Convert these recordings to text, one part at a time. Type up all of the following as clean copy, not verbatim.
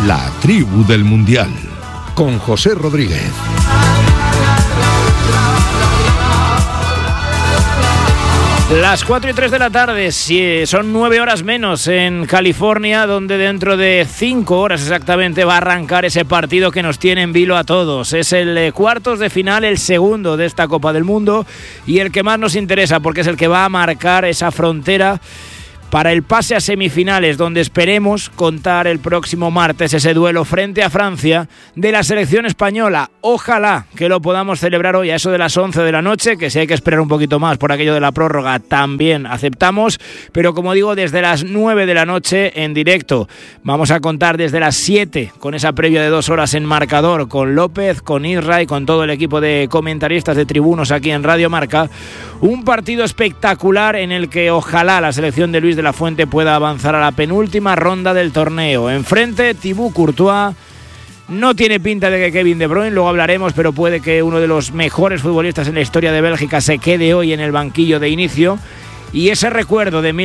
La tribu del Mundial, con José Rodríguez. Las 4:03 de la tarde, son 9 horas menos en California, donde dentro de 5 horas exactamente va a arrancar ese partido que nos tiene en vilo a todos. Es el cuartos de final, el segundo de esta Copa del Mundo y el que más nos interesa porque es el que va a marcar esa frontera para el pase a semifinales, donde esperemos contar el próximo martes ese duelo frente a Francia de la selección española. Ojalá que lo podamos celebrar hoy a eso de las 11 de la noche, que si hay que esperar un poquito más por aquello de la prórroga también aceptamos, pero como digo, desde las 9 de la noche en directo. Vamos a contar desde las 7 con esa previa de 2 horas en marcador, con López, con Isra y con todo el equipo de comentaristas de tribunos aquí en Radio Marca. Un partido espectacular en el que ojalá la selección de Luis de la Fuente pueda avanzar a la penúltima ronda del torneo. Enfrente, Thibaut Courtois. No tiene pinta de que Kevin De Bruyne, luego hablaremos, pero puede que uno de los mejores futbolistas en la historia de Bélgica se quede hoy en el banquillo de inicio. Y ese recuerdo de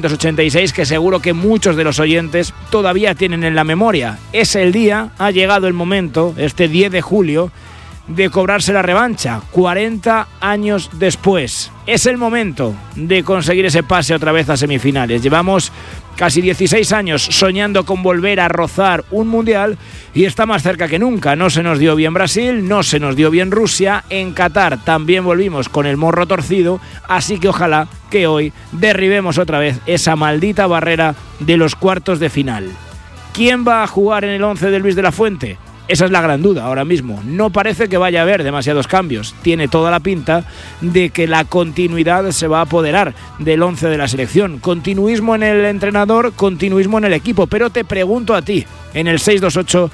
1986 que seguro que muchos de los oyentes todavía tienen en la memoria. Es el día, ha llegado el momento, este 10 de julio, de cobrarse la revancha, 40 años después. Es el momento de conseguir ese pase otra vez a semifinales. Llevamos casi 16 años soñando con volver a rozar un mundial y está más cerca que nunca. No se nos dio bien Brasil, no se nos dio bien Rusia. En Qatar también volvimos con el morro torcido, así que ojalá que hoy derribemos otra vez esa maldita barrera de los cuartos de final. ¿Quién va a jugar en el 11 de Luis de la Fuente? Esa es la gran duda ahora mismo. No parece que vaya a haber demasiados cambios. Tiene toda la pinta de que la continuidad se va a apoderar del 11 de la selección. Continuismo en el entrenador, continuismo en el equipo. Pero te pregunto a ti, en el 628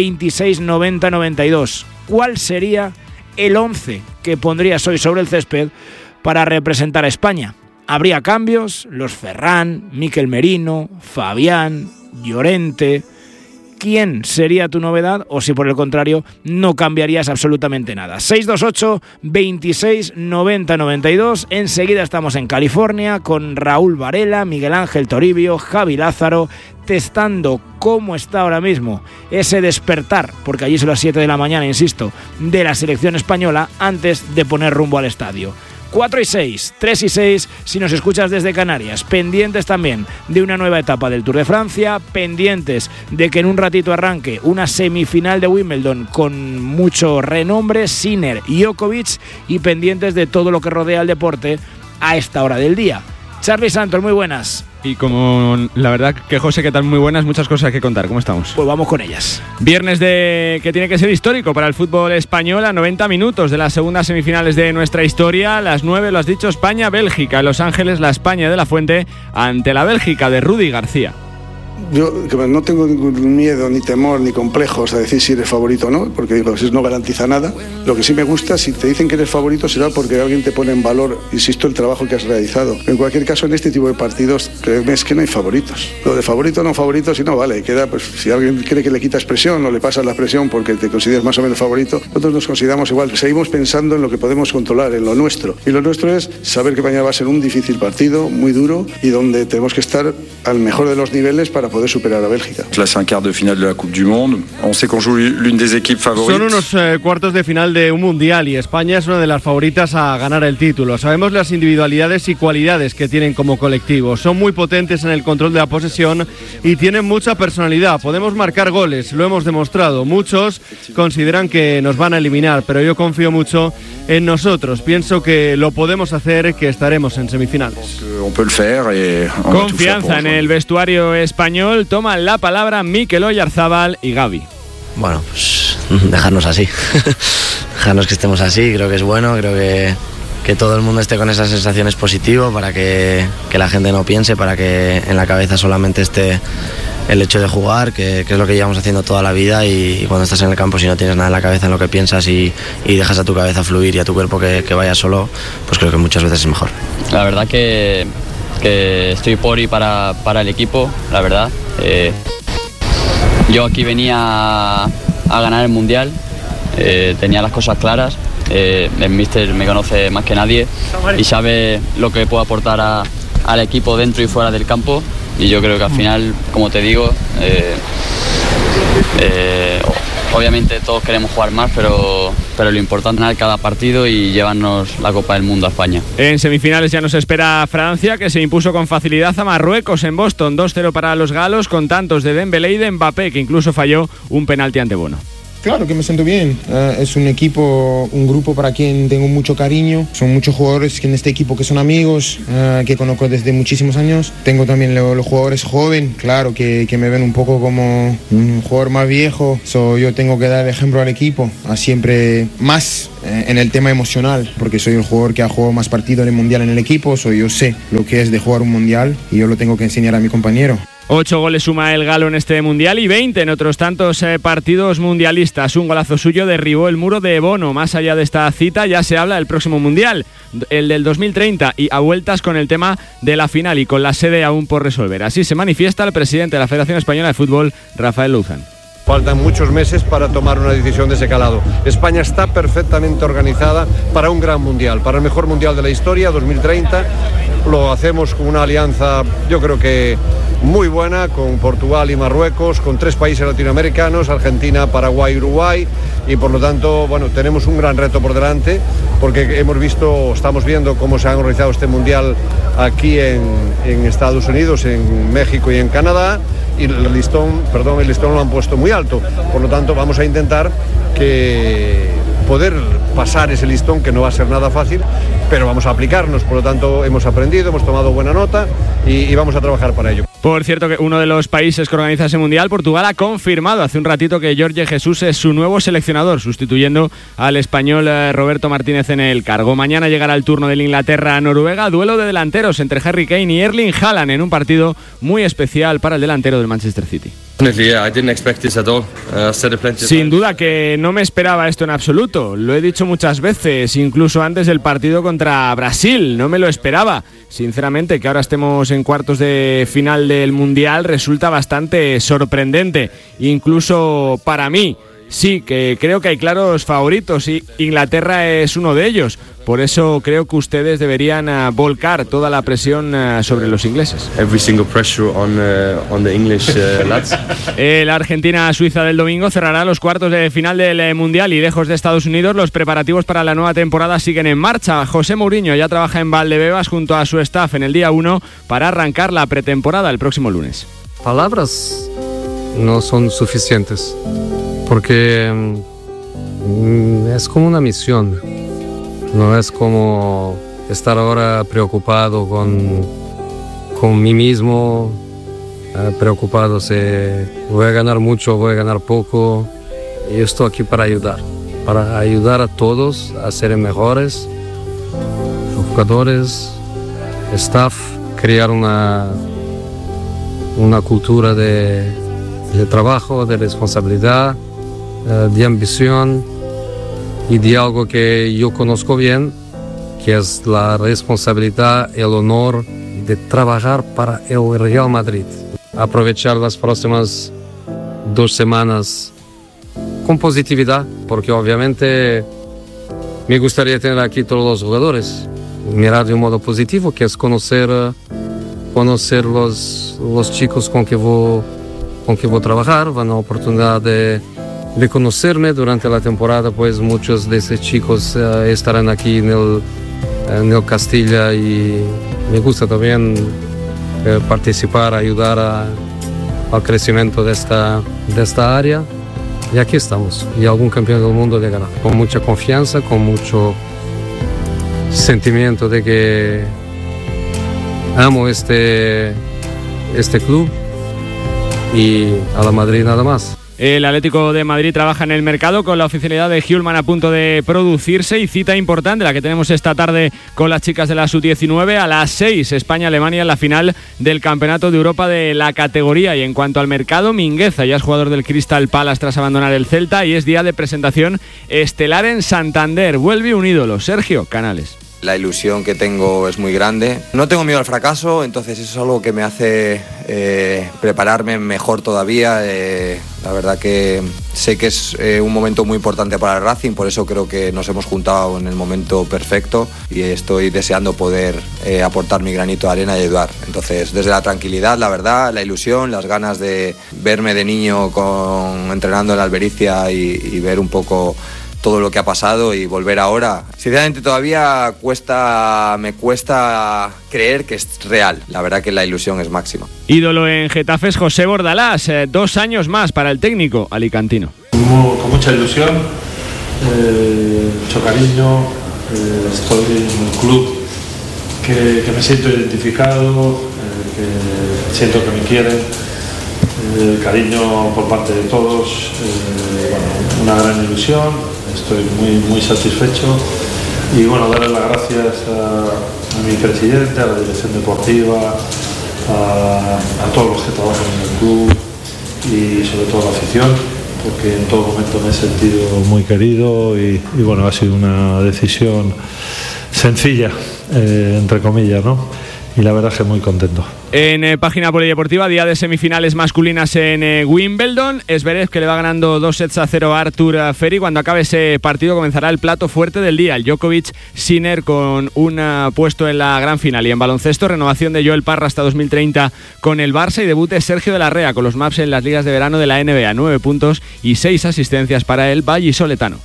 26 90 92, ¿cuál sería el 11 que pondrías hoy sobre el césped para representar a España? ¿Habría cambios? Los Ferran, Mikel Merino, Fabián, Llorente. ¿Quién sería tu novedad? O si por el contrario no cambiarías absolutamente nada. 628 26 90 92. Enseguida estamos en California con Raúl Varela, Miguel Ángel Toribio, Javi Lázaro, testando cómo está ahora mismo ese despertar, porque allí son las 7 de la mañana, insisto, de la selección española antes de poner rumbo al estadio. 4 y 6, 3 y 6 si nos escuchas desde Canarias. Pendientes también de una nueva etapa del Tour de Francia, pendientes de que en un ratito arranque una semifinal de Wimbledon con mucho renombre, Sinner y Djokovic, y pendientes de todo lo que rodea al deporte a esta hora del día. Charly Santos, muy buenas. Y como la verdad que José, ¿qué tal? Muy buenas, muchas cosas que contar. ¿Cómo estamos? Pues vamos con ellas. Viernes que tiene que ser histórico para el fútbol español, a 90 minutos de las segundas semifinales de nuestra historia. Las 9, lo has dicho, España-Bélgica. En Los Ángeles, la España de la Fuente ante la Bélgica de Rudi García. Yo no tengo ningún miedo, ni temor, ni complejos a decir si eres favorito o no, porque digo, eso no garantiza nada. Lo que sí me gusta, si te dicen que eres favorito, será porque alguien te pone en valor, insisto, el trabajo que has realizado. En cualquier caso, en este tipo de partidos, créeme, es que no hay favoritos. Lo de favorito o no favorito, si no vale, queda, pues si alguien cree que le quitas presión o le pasas la presión porque te consideras más o menos favorito, nosotros nos consideramos igual. Seguimos pensando en lo que podemos controlar, en lo nuestro. Y lo nuestro es saber que mañana va a ser un difícil partido, muy duro, y donde tenemos que estar al mejor de los niveles para poder superar a Bélgica. Là, c'est un quart de finale de la Coupe du Monde. On sait qu'on joue l'une des équipes favorites. Son unos cuartos de final de un mundial y España es una de las favoritas a ganar el título. Sabemos las individualidades y cualidades que tienen como colectivo. Son muy potentes en el control de la posesión y tienen mucha personalidad. Podemos marcar goles, lo hemos demostrado. Muchos consideran que nos van a eliminar, pero yo confío mucho en nosotros. Pienso que lo podemos hacer, que estaremos en semifinales. Confianza en el vestuario español. Toman la palabra Mikel Oyarzabal y Gavi. Bueno, pues dejarnos así. Dejarnos que estemos así, creo que es bueno, creo que todo el mundo esté con esas sensaciones positivas para que la gente no piense, para que en la cabeza solamente esté el hecho de jugar, que es lo que llevamos haciendo toda la vida, y cuando estás en el campo, si no tienes nada en la cabeza en lo que piensas y dejas a tu cabeza fluir y a tu cuerpo que vaya solo, pues creo que muchas veces es mejor. La verdad que estoy por y para el equipo, la verdad. Yo aquí venía a ganar el Mundial, tenía las cosas claras. El míster me conoce más que nadie y sabe lo que puedo aportar al equipo dentro y fuera del campo, y yo creo que al final, como te digo, Obviamente todos queremos jugar más, pero lo importante es ganar cada partido y llevarnos la Copa del Mundo a España. En semifinales ya nos espera Francia, que se impuso con facilidad a Marruecos en Boston, 2-0 para los galos, con tantos de Dembélé y de Mbappé, que incluso falló un penalti ante Bono. Claro que me siento bien, es un equipo, un grupo para quien tengo mucho cariño, son muchos jugadores en este equipo que son amigos, que conozco desde muchísimos años. Tengo también los jugadores jóvenes, claro, que me ven un poco como un jugador más viejo, yo tengo que dar ejemplo al equipo, a siempre más en el tema emocional, porque soy el jugador que ha jugado más partidos en el Mundial en el equipo, yo sé lo que es de jugar un Mundial y yo lo tengo que enseñar a mi compañero. 8 goles suma el galo en este Mundial y 20 en otros tantos partidos mundialistas. Un golazo suyo derribó el muro de Bono. Más allá de esta cita ya se habla del próximo Mundial, el del 2030, y a vueltas con el tema de la final y con la sede aún por resolver. Así se manifiesta el presidente de la Federación Española de Fútbol, Rafael Luzán. Faltan muchos meses para tomar una decisión de ese calado. España está perfectamente organizada para un gran mundial, para el mejor mundial de la historia, 2030. Lo hacemos con una alianza, yo creo que muy buena, con Portugal y Marruecos, con 3 países latinoamericanos, Argentina, Paraguay, Uruguay, y por lo tanto, bueno, tenemos un gran reto por delante, porque estamos viendo cómo se ha organizado este mundial aquí en Estados Unidos, en México y en Canadá, y el listón lo han puesto muy alto. Por lo tanto, vamos a intentar poder pasar ese listón, que no va a ser nada fácil, pero vamos a aplicarnos. Por lo tanto, hemos aprendido, hemos tomado buena nota y vamos a trabajar para ello. Por cierto, que uno de los países que organiza ese Mundial, Portugal, ha confirmado hace un ratito que Jorge Jesús es su nuevo seleccionador, sustituyendo al español Roberto Martínez en el cargo. Mañana llegará el turno del Inglaterra-Noruega, duelo de delanteros entre Harry Kane y Erling Haaland, en un partido muy especial para el delantero del Manchester City. Sin duda que no me esperaba esto en absoluto, lo he dicho muchas veces, incluso antes del partido contra Brasil, no me lo esperaba. Sinceramente, que ahora estemos en cuartos de final del Mundial resulta bastante sorprendente, incluso para mí. Sí, que creo que hay claros favoritos y Inglaterra es uno de ellos. Por eso creo que ustedes deberían volcar toda la presión sobre los ingleses. Every single pressure on the English lads. La Argentina-Suiza del domingo cerrará los cuartos de final del Mundial y lejos de Estados Unidos los preparativos para la nueva temporada siguen en marcha. José Mourinho ya trabaja en Valdebebas junto a su staff en el día 1 para arrancar la pretemporada el próximo lunes. Palabras no son suficientes porque es como una misión. No es como estar ahora preocupado con mí mismo, preocupado si voy a ganar mucho o voy a ganar poco. Yo estoy aquí para ayudar a todos a ser mejores, jugadores, staff, crear una cultura de trabajo, de responsabilidad, de ambición, y de algo que yo conozco bien, que es la responsabilidad, el honor de trabajar para el Real Madrid. Aprovechar las próximas 2 semanas con positividad, porque obviamente me gustaría tener aquí todos los jugadores. Mirar de un modo positivo, que es conocer los chicos con que voy a trabajar, una oportunidad de conocerme durante la temporada, pues muchos de esos chicos estarán aquí en el Castilla y me gusta también participar, ayudar al crecimiento de esta área. Y aquí estamos, y algún campeón del mundo llegará, con mucha confianza, con mucho sentimiento de que amo este club y a la Madrid nada más. El Atlético de Madrid trabaja en el mercado con la oficialidad de Hjulmand a punto de producirse y cita importante la que tenemos esta tarde con las chicas de la Sub-19 a las 6, España-Alemania en la final del Campeonato de Europa de la categoría. Y en cuanto al mercado, Mingueza ya es jugador del Crystal Palace tras abandonar el Celta y es día de presentación estelar en Santander. Vuelve un ídolo, Sergio Canales. La ilusión que tengo es muy grande. No tengo miedo al fracaso, entonces eso es algo que me hace prepararme mejor todavía. La verdad que sé que es un momento muy importante para el Racing, por eso creo que nos hemos juntado en el momento perfecto y estoy deseando poder aportar mi granito de arena y ayudar. Entonces, desde la tranquilidad, la verdad, la ilusión, las ganas de verme de niño entrenando en la Albericia y ver un poco todo lo que ha pasado y volver ahora. Sinceramente todavía me cuesta creer que es real. La verdad que la ilusión es máxima. Ídolo en Getafe es José Bordalás, 2 años más para el técnico alicantino. Con mucha ilusión, mucho cariño, estoy en un club que me siento identificado, que siento que me quieren, cariño por parte de todos, una gran ilusión. Estoy muy satisfecho y darle las gracias a mi presidente, a la dirección deportiva, a todos los que trabajan en el club y sobre todo a la afición, porque en todo momento me he sentido muy querido y ha sido una decisión sencilla, entre comillas, ¿no? Y la verdad es que muy contento. En página polideportiva, día de semifinales masculinas en Wimbledon. Zverev, que le va ganando 2-0 a Artur Ferry. Cuando acabe ese partido comenzará el plato fuerte del día. El Djokovic-Sinner con un puesto en la gran final. Y en baloncesto, renovación de Joel Parra hasta 2030 con el Barça y debute Sergio de la Rea con los Maps en las ligas de verano de la NBA. 9 puntos y 6 asistencias para el vallisoletano.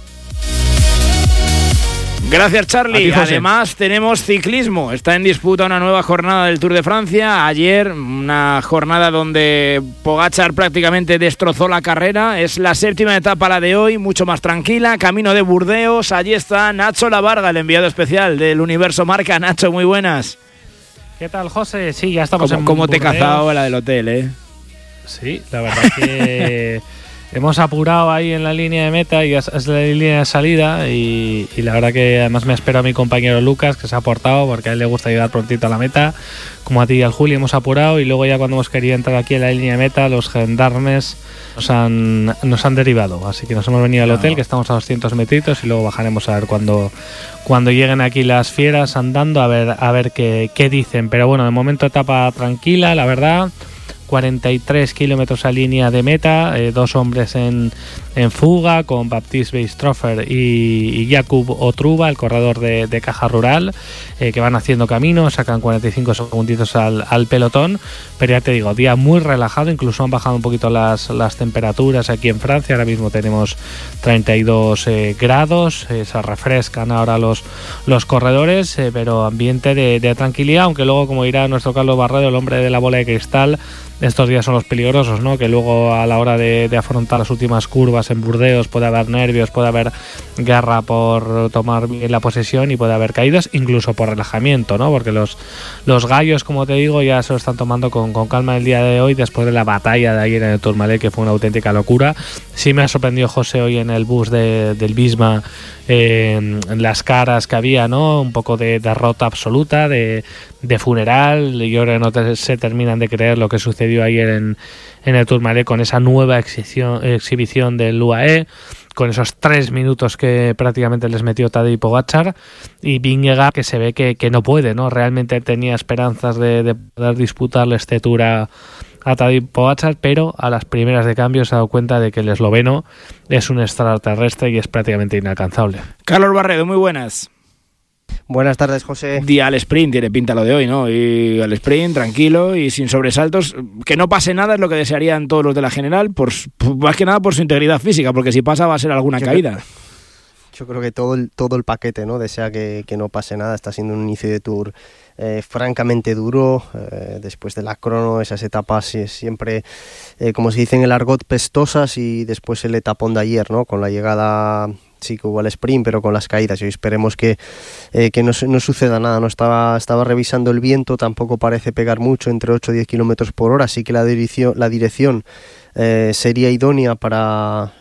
Gracias, Charlie. Además, tenemos ciclismo. Está en disputa una nueva jornada del Tour de Francia. Ayer, una jornada donde Pogačar prácticamente destrozó la carrera. Es la 7ª etapa, la de hoy, mucho más tranquila. Camino de Burdeos. Allí está Nacho Lavarga, el enviado especial del Universo Marca. Nacho, muy buenas. ¿Qué tal, José? Sí, ya estamos en ¿Cómo te Burdeos. he cazado la del hotel, Sí, la verdad que hemos apurado ahí en la línea de meta y es la línea de salida y la verdad que además me espera mi compañero Lucas, que se ha aportado porque a él le gusta llegar prontito a la meta, como a ti y al Juli. Hemos apurado y luego ya cuando hemos querido entrar aquí en la línea de meta, los gendarmes nos han derivado, así que nos hemos venido al hotel, que estamos a 200 metritos, y luego bajaremos a ver cuando lleguen aquí las fieras andando, a ver qué dicen. Pero bueno, de momento etapa tranquila, la verdad. 43 kilómetros a línea de meta, 2 hombres en fuga, con Baptiste Weistrofer y Jakub Otruba, el corredor de Caja Rural, que van haciendo camino, sacan 45 segunditos al pelotón. Pero ya te digo, día muy relajado, incluso han bajado un poquito las temperaturas aquí en Francia. Ahora mismo tenemos 32 grados, se refrescan ahora los corredores, pero ambiente de tranquilidad, aunque luego, como dirá nuestro Carlos Barredo, el hombre de la bola de cristal, estos días son los peligrosos, ¿no? Que luego a la hora de afrontar las últimas curvas en Burdeos puede haber nervios, puede haber guerra por tomar bien la posesión y puede haber caídas, incluso por relajamiento, ¿no? Porque los gallos, como te digo, ya se lo están tomando con calma el día de hoy, después de la batalla de ayer en el Tourmalet, que fue una auténtica locura. Sí me ha sorprendido, José, hoy en el bus del Bisma, las caras que había, ¿no? Un poco de derrota absoluta, de funeral. Yo creo que no se terminan de creer lo que sucedió ayer en el Tourmalet con esa nueva exhibición del UAE, con esos 3 minutos que prácticamente les metió Tadej Pogačar, y Vingegaard, que se ve que no puede, ¿no? Realmente tenía esperanzas de poder disputarle este Tour a Tadej Pogačar, pero a las primeras de cambio se ha dado cuenta de que el esloveno es un extraterrestre y es prácticamente inalcanzable. Carlos Barredo, muy buenas. Buenas tardes, José. Día al sprint, tiene pinta lo de hoy, ¿no? Y al sprint, tranquilo y sin sobresaltos. Que no pase nada es lo que desearían todos los de la general, más que nada por su integridad física, porque si pasa va a ser alguna caída. Yo creo que todo el paquete, ¿no? Desea que no pase nada. Está siendo un inicio de Tour francamente duro. Después de la crono, esas etapas siempre, como se dice en el argot, pestosas, y después el etapón de ayer, ¿no? Con la llegada, sí que hubo el sprint, pero con las caídas, y hoy esperemos que no suceda nada, ¿no? Estaba revisando el viento, tampoco parece pegar mucho, entre 8 y 10 kilómetros por hora, así que la dirección sería idónea para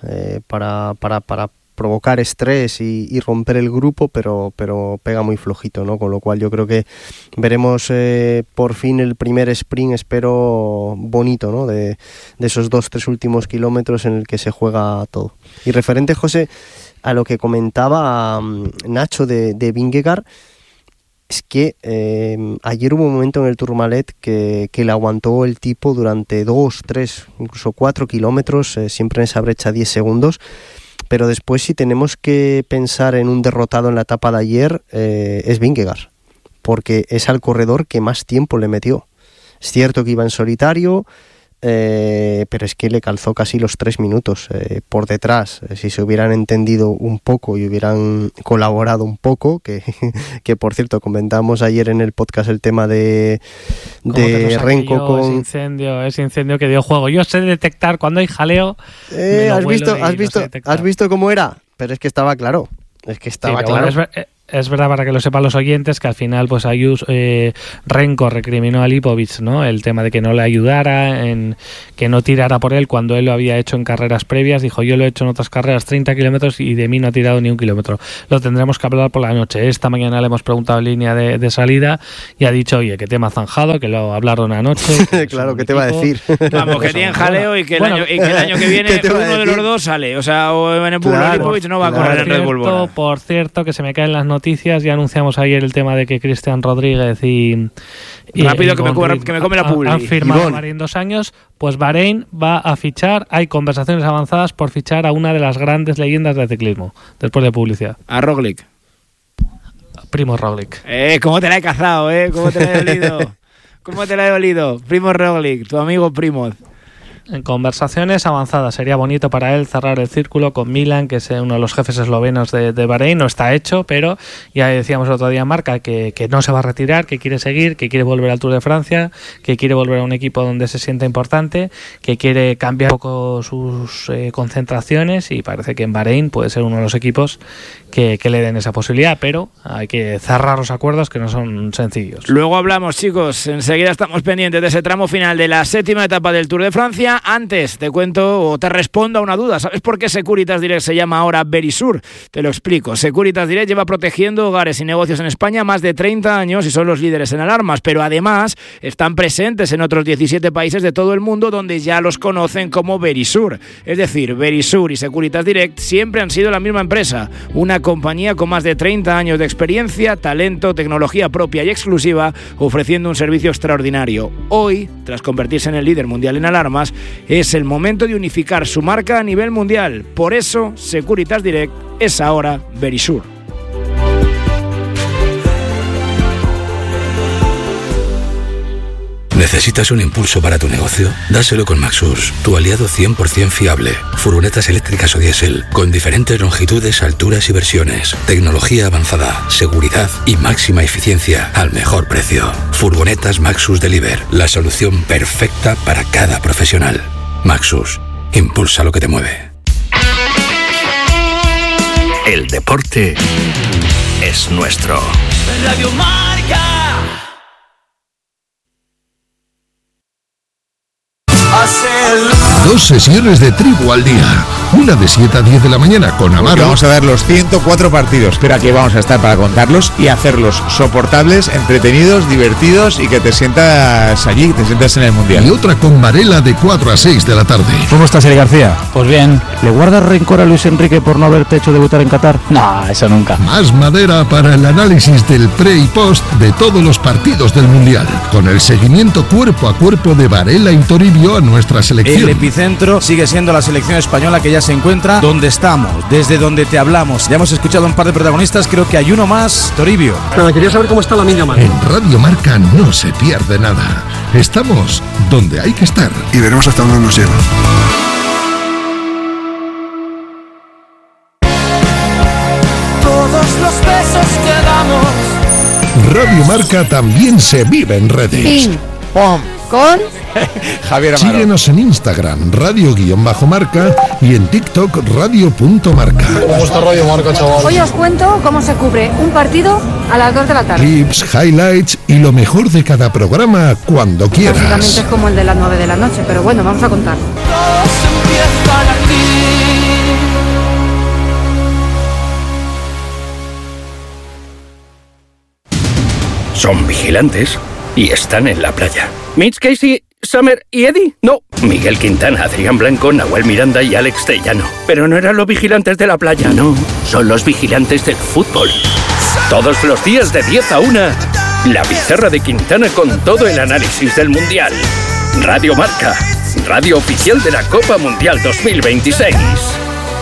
provocar estrés y romper el grupo, pero pega muy flojito, ¿no? Con lo cual yo creo que veremos por fin el primer sprint, espero, bonito, ¿no? De esos 2-3 últimos kilómetros en el que se juega todo. Y referente, José, a lo que comentaba Nacho de Vingegaard, es que ayer hubo un momento en el Tourmalet que le aguantó el tipo durante 2, 3, incluso 4 kilómetros, siempre en esa brecha 10 segundos. Pero después, si tenemos que pensar en un derrotado en la etapa de ayer, es Vingegaard, porque es al corredor que más tiempo le metió. Es cierto que iba en solitario, pero es que le calzó casi los 3 minutos por detrás. Si se hubieran entendido un poco y hubieran colaborado un poco, que por cierto comentamos ayer en el podcast el tema de Renko con ese incendio que dio juego. Yo sé detectar cuando hay jaleo. ¿Has visto cómo era? Pero es que estaba claro. Claro. Bueno, es verdad, para que lo sepan los oyentes, que al final pues Renko recriminó a Lipovic, ¿no? El tema de que no le ayudara, que no tirara por él cuando él lo había hecho en carreras previas. Dijo, yo lo he hecho en otras carreras 30 kilómetros y de mí no ha tirado ni 1 kilómetro. Lo tendremos que hablar por la noche. Esta mañana le hemos preguntado en línea de salida y ha dicho, oye, que tema zanjado, que lo hablaron anoche. Claro, ¿qué te va a decir? Vamos, que tienen jaleo y que el año que viene uno de los dos sale. O sea, o Evenepoel o Lipovic no va a correr en Red Bull. Por cierto, que se me caen las noticias. Ya anunciamos ayer el tema de que Cristian Rodríguez y rápido que me come la publi. Han firmado Bahrein 2 años. Pues Bahrein va a fichar, hay conversaciones avanzadas por fichar a una de las grandes leyendas del ciclismo, después de publicidad. A Roglic. Primo Roglic. ¿Cómo te la he cazado, ¿Cómo te la he olido? Primo Roglic, tu amigo Primoz. En conversaciones avanzadas. Sería bonito para él cerrar el círculo con Milan, que es uno de los jefes eslovenos de Bahrein. No está hecho, pero ya decíamos el otro día en Marca que no se va a retirar, que quiere seguir, que quiere volver al Tour de Francia, que quiere volver a un equipo donde se sienta importante, que quiere cambiar un poco sus concentraciones, y parece que en Bahrein puede ser uno de los equipos que le den esa posibilidad, pero hay que cerrar los acuerdos, que no son sencillos. Luego hablamos, chicos, enseguida estamos pendientes de ese tramo final de la 7ª etapa del Tour de Francia. Antes te cuento o te respondo a una duda. ¿Sabes por qué Securitas Direct se llama ahora Verisur? Te lo explico. Securitas Direct lleva protegiendo hogares y negocios en España más de 30 años y son los líderes en alarmas, pero además están presentes en otros 17 países de todo el mundo donde ya los conocen como Verisur. Es decir, Verisur y Securitas Direct siempre han sido la misma empresa, una compañía con más de 30 años de experiencia, talento, tecnología propia y exclusiva, ofreciendo un servicio extraordinario. Hoy, tras convertirse en el líder mundial en alarmas, es el momento de unificar su marca a nivel mundial. Por eso, Securitas Direct es ahora Verisur. ¿Necesitas un impulso para tu negocio? Dáselo con Maxus, tu aliado 100% fiable. Furgonetas eléctricas o diésel, con diferentes longitudes, alturas y versiones. Tecnología avanzada, seguridad y máxima eficiencia al mejor precio. Furgonetas Maxus Deliver, la solución perfecta para cada profesional. Maxus, impulsa lo que te mueve. El deporte es nuestro. Radio Marca. Dos sesiones de tribu al día. Una de 7 a 10 de la mañana con Amaro. Vamos a ver los 104 partidos, pero aquí vamos a estar para contarlos y hacerlos soportables, entretenidos, divertidos y que te sientas allí, te sientas en el Mundial. Y otra con Varela de 4 a 6 de la tarde. ¿Cómo estás, Eli García? Pues bien. ¿Le guardas rencor a Luis Enrique por no haberte hecho debutar en Qatar? No, eso nunca. Más madera para el análisis del pre y post de todos los partidos del Mundial, con el seguimiento cuerpo a cuerpo de Varela y Toribio a nuestra selección. El epicentro sigue siendo la selección española, que ya se encuentra donde estamos, desde donde te hablamos. Ya hemos escuchado a un par de protagonistas, creo que hay uno más, Toribio. Pero quería saber cómo está la niña Marca. En Radio Marca no se pierde nada. Estamos donde hay que estar. Y veremos hasta dónde nos lleva. Todos los besos que damos. Radio Marca también se vive en redes. Pim, pom, con Javier Amaro. Síguenos en Instagram, radio_marca, y en TikTok, radio.marca. ¿Cómo está Radio Marca, chaval? Hoy os cuento cómo se cubre un partido a las 2 de la tarde. Clips, highlights y lo mejor de cada programa cuando quieras. Básicamente es como el de las 9 de la noche, pero bueno, vamos a contar. Son vigilantes y están en la playa. Mitch, Casey, Summer y Eddie. No, Miguel Quintana, Adrián Blanco, Nahuel Miranda y Alex Tellano. Pero no eran los vigilantes de la playa, no. Son los vigilantes del fútbol. Todos los días de 10 a 1, La Pizarra de Quintana con todo el análisis del Mundial. Radio Marca, radio oficial de la Copa Mundial 2026.